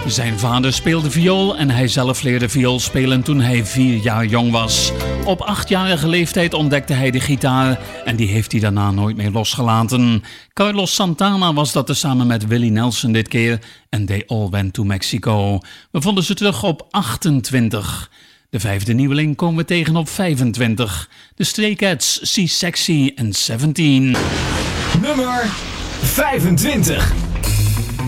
Zijn vader speelde viool en hij zelf leerde viool spelen toen hij 4 jaar jong was. Op 8-jarige leeftijd ontdekte hij de gitaar en die heeft hij daarna nooit meer losgelaten. Carlos Santana was dat samen met Willie Nelson dit keer en They All Went to Mexico. We vonden ze terug op 28. De 5e nieuweling komen we tegen op 25. De Stray Cats, See Sexy en 17. Nummer 25.